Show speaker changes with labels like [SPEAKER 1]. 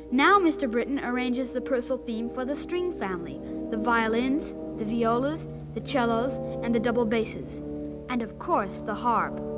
[SPEAKER 1] Now Mr. Britton arranges the Purcell theme for the string family, the violins, the violas, the cellos, and the double basses, and of course the harp.